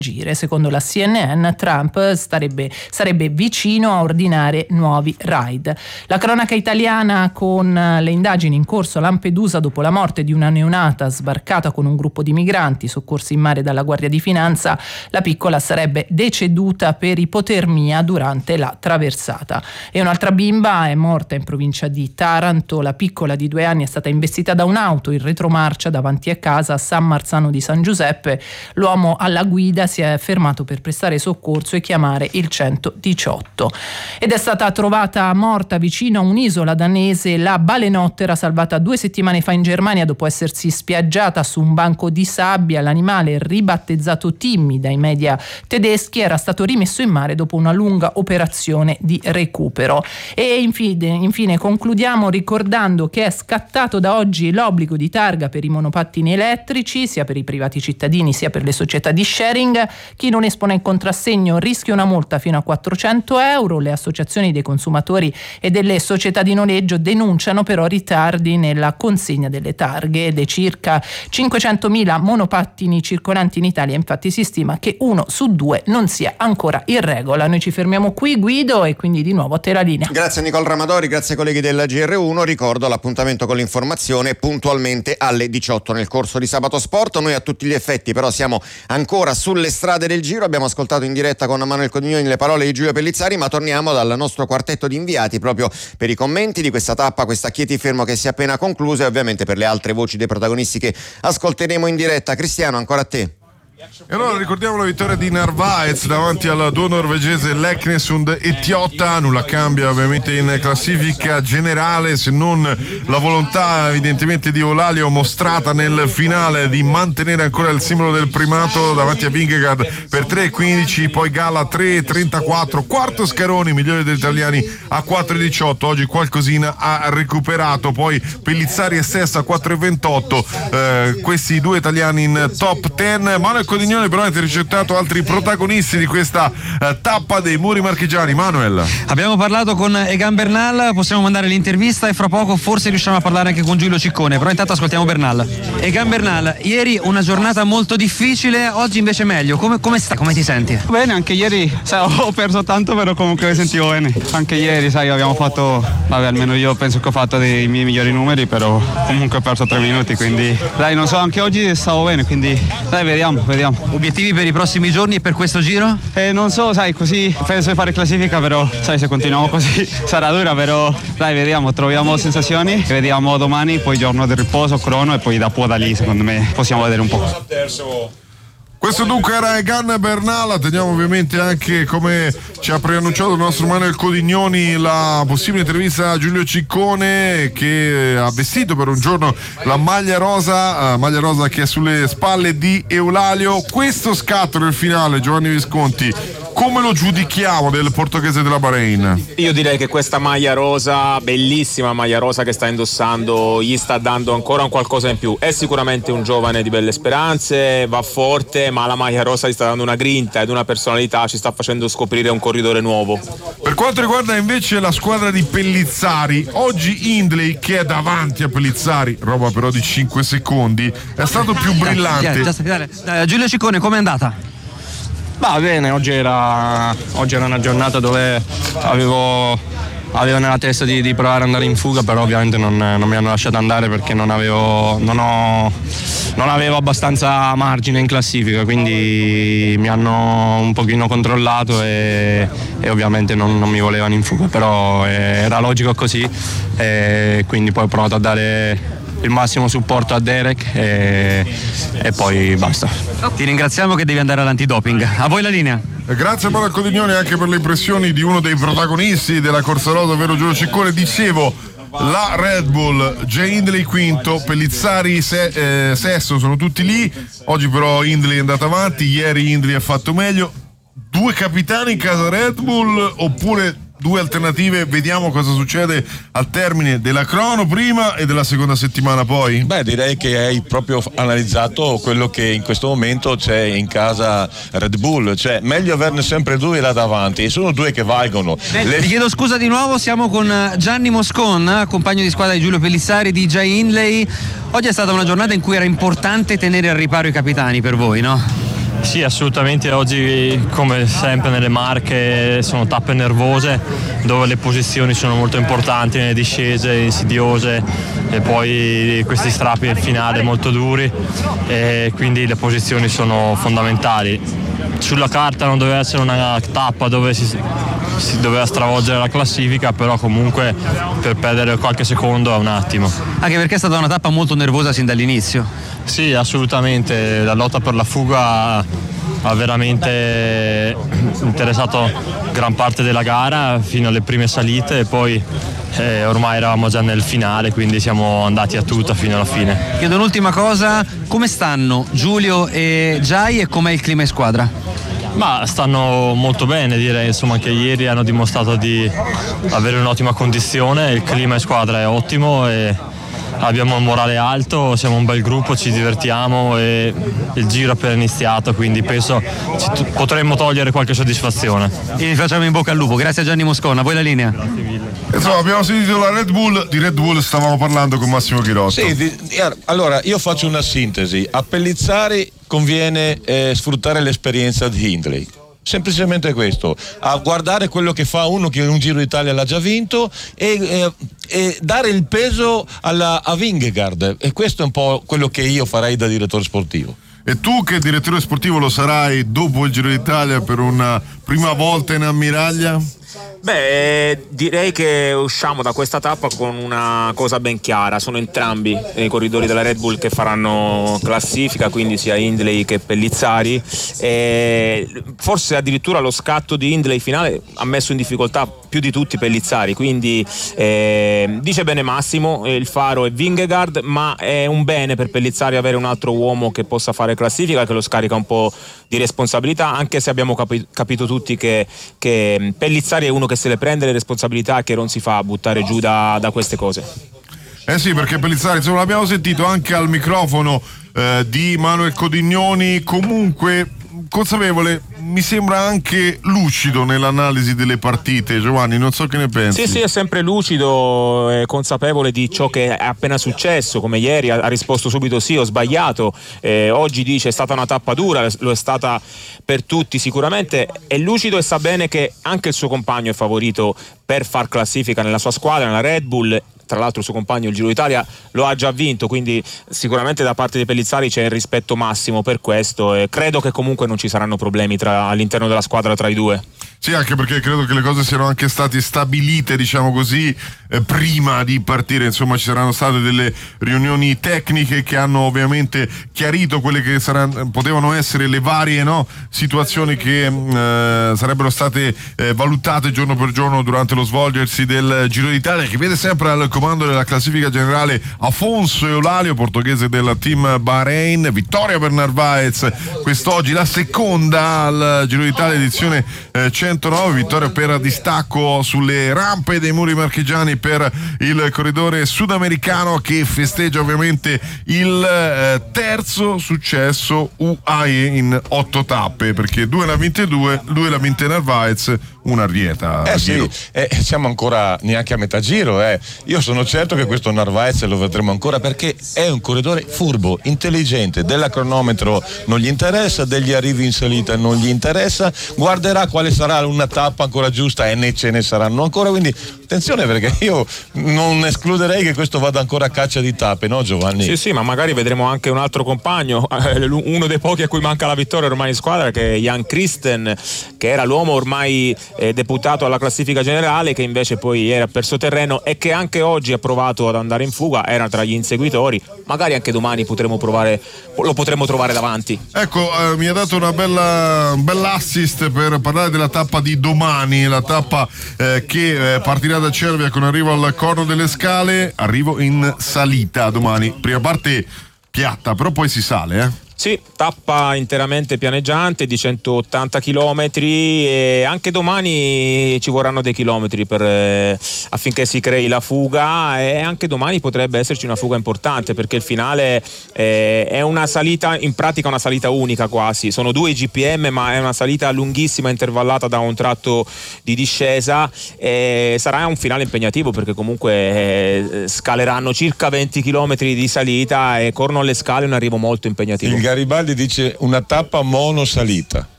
Secondo la CNN, Trump sarebbe vicino a ordinare nuovi raid. La cronaca italiana con le indagini in corso a Lampedusa dopo la morte di una neonata sbarcata con un gruppo di migranti soccorsi in mare dalla Guardia di Finanza. La piccola sarebbe deceduta per ipotermia durante la traversata. E un'altra bimba è morta in provincia di Taranto. La piccola di 2 anni è stata investita da un'auto in retromarcia davanti a casa a San Marzano di San Giuseppe. L'uomo alla guida si è fermato per prestare soccorso e chiamare il 118. Ed è stata trovata morta vicino a un'isola danese la balenottera salvata 2 settimane fa in Germania dopo essersi spiaggiata su un banco di sabbia. L'animale, ribattezzato Timmy dai media tedeschi, era stato rimesso in mare dopo una lunga operazione di recupero. E infine concludiamo ricordando che è scattato da oggi l'obbligo di targa per i monopattini elettrici, sia per i privati cittadini sia per le società di sharing. Chi non espone il contrassegno rischia una multa fino a 400 euro. Le associazioni dei consumatori e delle società di noleggio denunciano però ritardi nella consegna delle targhe. Dei circa 500.000 monopattini circolanti in Italia, infatti, si stima che 1 su 2 non sia ancora in regola. Noi ci fermiamo qui, Guido, e quindi di nuovo a te la linea. Grazie Nicole Ramadori, grazie ai colleghi della GR1. Ricordo l'appuntamento con l'informazione puntualmente alle 18 nel corso di Sabato Sport. Noi a tutti gli effetti però siamo ancora sulle strade del Giro. Abbiamo ascoltato in diretta con Manuel Codignoni le parole di Giulio Pellizzari, ma torniamo dal nostro quartetto di inviati proprio per i commenti di questa tappa, questa Chieti Fermo che si è appena conclusa, e ovviamente per le altre voci dei protagonisti che ascolteremo in diretta. Cristiano, ancora a te. E allora ricordiamo la vittoria di Narvaez davanti al duo norvegese Leknesund e Tiotta. Nulla cambia ovviamente in classifica generale, se non la volontà evidentemente di Eulalio mostrata nel finale di mantenere ancora il simbolo del primato davanti a Vingegaard per 3,15, poi Gala 3,34, quarto Scaroni, migliore degli italiani, a 4,18. Oggi qualcosina ha recuperato, poi Pellizzari e Sessa a 4,28, questi due italiani in top 10. Manuel Codignone però ha intercettato altri protagonisti di questa tappa dei Muri Marchigiani. Manuel, abbiamo parlato con Egan Bernal, possiamo mandare l'intervista e fra poco forse riusciamo a parlare anche con Giulio Ciccone, però intanto ascoltiamo Bernal. Egan Bernal, ieri una giornata molto difficile, oggi invece meglio, come stai, come ti senti? Bene, anche ieri ho perso tanto, però comunque mi sentivo bene. Anche ieri abbiamo fatto, almeno io penso che ho fatto dei miei migliori numeri, però comunque ho perso 3 minuti, quindi non so, anche oggi stavo bene, quindi vediamo. Obiettivi per i prossimi giorni e per questo Giro? Non so, così penso di fare classifica, però se continuiamo così sarà dura, però vediamo, troviamo sensazioni, vediamo domani, poi giorno di riposo, crono, e poi da lì secondo me possiamo vedere un po'. Questo dunque era Egan Bernal. Teniamo ovviamente anche, come ci ha preannunciato il nostro Manuel Codignoni, la possibile intervista a Giulio Ciccone, che ha vestito per un giorno la maglia rosa che è sulle spalle di Eulalio. Questo scatto nel finale, Giovanni Visconti, come lo giudichiamo del portoghese della Bahrain? Io direi che questa maglia rosa, bellissima maglia rosa che sta indossando, gli sta dando ancora un qualcosa in più. È sicuramente un giovane di belle speranze, va forte, ma la maglia rosa gli sta dando una grinta ed una personalità, ci sta facendo scoprire un corridore nuovo. Per quanto riguarda invece la squadra di Pellizzari, oggi Hindley, che è davanti a Pellizzari, roba però di 5 secondi, è stato più brillante. Giulio Ciccone, com'è andata? Va bene, oggi era una giornata dove avevo nella testa di provare ad andare in fuga, però ovviamente non mi hanno lasciato andare perché non avevo abbastanza margine in classifica, quindi mi hanno un pochino controllato e ovviamente non mi volevano in fuga, però era logico così, e quindi poi ho provato a dare il massimo supporto a Derek e poi basta. Ti ringraziamo, che devi andare all'antidoping. A voi la linea. Grazie a Manuel Codignoni anche per le impressioni di uno dei protagonisti della corsa rosa, ovvero Giulio Ciccone. Dicevo, la Red Bull, Jay Hindley quinto, Pellizzari sesto, sono tutti lì. Oggi però Hindley è andato avanti, ieri Hindley ha fatto meglio. 2 capitani in casa Red Bull, oppure 2 alternative? Vediamo cosa succede al termine della crono prima e della seconda settimana poi. Direi che hai proprio analizzato quello che in questo momento c'è in casa Red Bull, cioè meglio averne sempre 2 là davanti, e sono 2 che valgono. Ti chiedo scusa di nuovo, siamo con Gianni Moscon, compagno di squadra di Giulio Pellizzari, di Jay Hindley. Oggi è stata una giornata in cui era importante tenere al riparo i capitani per voi, no? Sì, assolutamente. Oggi, come sempre nelle Marche, sono tappe nervose dove le posizioni sono molto importanti, nelle discese insidiose e poi questi strappi nel finale molto duri, e quindi le posizioni sono fondamentali. Sulla carta non doveva essere una tappa dove si doveva stravolgere la classifica, però comunque per perdere qualche secondo è un attimo. Anche perché è stata una tappa molto nervosa sin dall'inizio. Sì, assolutamente, la lotta per la fuga ha veramente interessato gran parte della gara fino alle prime salite e poi ormai eravamo già nel finale, quindi siamo andati a tutta fino alla fine. Chiedo un'ultima cosa, come stanno Giulio e Giai e com'è il clima in squadra? Ma stanno molto bene, direi, insomma, anche ieri hanno dimostrato di avere un'ottima condizione, il clima in squadra è ottimo e abbiamo il morale alto, siamo un bel gruppo, ci divertiamo e il giro è appena iniziato, quindi penso potremmo togliere qualche soddisfazione. E vi facciamo in bocca al lupo, grazie a Gianni Moscona, a voi la linea. Insomma, abbiamo sentito la Red Bull, di Red Bull stavamo parlando con Massimo Chirotto. Sì, allora io faccio una sintesi. A Pellizzari conviene sfruttare l'esperienza di Hindley. Semplicemente questo, a guardare quello che fa uno che un Giro d'Italia l'ha già vinto e dare il peso a Vingegaard, e questo è un po' quello che io farei da direttore sportivo. E tu che direttore sportivo lo sarai dopo il Giro d'Italia per una prima volta in ammiraglia? Beh, direi che usciamo da questa tappa con una cosa ben chiara: sono entrambi i corridori della Red Bull che faranno classifica, quindi sia Hindley che Pellizzari, e forse addirittura lo scatto di Hindley finale ha messo in difficoltà più di tutti Pellizzari, quindi dice bene Massimo, il faro è Vingegaard, ma è un bene per Pellizzari avere un altro uomo che possa fare classifica, che lo scarica un po' di responsabilità, anche se abbiamo capito tutti che Pellizzari è uno che se le prende le responsabilità e che non si fa buttare giù da queste cose. Eh sì, perché Pellizzari, insomma, l'abbiamo sentito anche al microfono di Manuel Codignoni, comunque consapevole, mi sembra anche lucido nell'analisi delle partite. Giovanni, non so che ne pensi. Sì, è sempre lucido e consapevole di ciò che è appena successo, come ieri ha risposto subito sì, ho sbagliato, oggi dice è stata una tappa dura, lo è stata per tutti sicuramente, è lucido e sa bene che anche il suo compagno è favorito per far classifica nella sua squadra, nella Red Bull. Tra l'altro il suo compagno il Giro d'Italia lo ha già vinto, quindi sicuramente da parte di Pellizzari c'è il rispetto massimo per questo, e credo che comunque non ci saranno problemi all'interno della squadra tra i due. Sì, anche perché credo che le cose siano anche state stabilite, diciamo così, prima di partire. Insomma, ci saranno state delle riunioni tecniche che hanno ovviamente chiarito quelle che potevano essere le varie situazioni che sarebbero state valutate giorno per giorno durante lo svolgersi del Giro d'Italia, che vede sempre al comando della classifica generale Afonso Eulalia, portoghese del team Bahrain. Vittoria per Narvaez quest'oggi, la seconda al Giro d'Italia edizione 109, vittoria per distacco sulle rampe dei muri marchigiani per il corridore sudamericano, che festeggia ovviamente il terzo successo UAE in 8 tappe, perché 2 l'ha vinte lui l'ha vinte Narvaez, una Arrieta. Sì, siamo ancora neanche a metà giro. Io sono certo che questo Narvaez lo vedremo ancora, perché è un corridore furbo, intelligente, della cronometro non gli interessa, degli arrivi in salita non gli interessa, guarderà quale sarà una tappa ancora giusta e ce ne saranno ancora, quindi attenzione, perché io non escluderei che questo vada ancora a caccia di tappe, no Giovanni? Sì, ma magari vedremo anche un altro compagno, uno dei pochi a cui manca la vittoria ormai in squadra, che è Jan Christen, che era l'uomo ormai deputato alla classifica generale, che invece poi ieri ha perso terreno e che anche oggi ha provato ad andare in fuga, era tra gli inseguitori, magari anche domani lo potremo trovare davanti. Ecco, mi ha dato un bel assist per parlare della tappa di domani, la tappa che partirà da Cervia con arrivo al Corno delle Scale, arrivo in salita domani, prima parte piatta, però poi si sale, Sì, tappa interamente pianeggiante di 180 km e anche domani ci vorranno dei chilometri affinché si crei la fuga, e anche domani potrebbe esserci una fuga importante, perché il finale è una salita, in pratica una salita unica quasi, sono 2 GPM, ma è una salita lunghissima intervallata da un tratto di discesa, e sarà un finale impegnativo, perché comunque scaleranno circa 20 km di salita e Corno alle Scale è un arrivo molto impegnativo. Garibaldi dice una tappa monosalita.